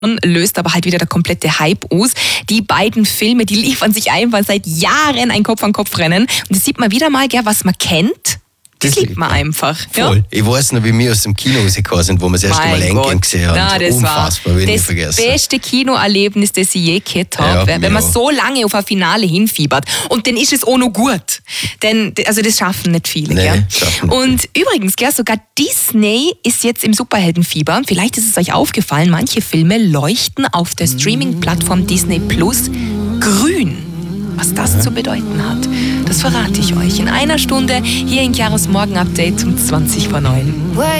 löst aber halt wieder der komplette Hype aus. Die beiden Filme, die liefern sich einfach seit Jahren ein Kopf-an-Kopf-Rennen. Und das sieht man wieder mal, was man kennt. Das liebt man einfach. Voll. Ja? Ich weiß noch, wie wir aus dem Kino rausgekommen sind, wo wir das erste Mal Endgame gesehen haben. Na, das unfassbar, will ich nicht vergessen. Das beste Kinoerlebnis, das ich je gehabt habe, wenn man so lange auf ein Finale hinfiebert. Und dann ist es auch noch gut. Denn, also das schaffen nicht viele. Nee, und übrigens, sogar Disney ist jetzt im Superheldenfieber. Vielleicht ist es euch aufgefallen, manche Filme leuchten auf der Streaming-Plattform Disney Plus grün. Was das zu bedeuten hat, das verrate ich euch in einer Stunde hier in Chiaros Morgen-Update um 20 vor 9.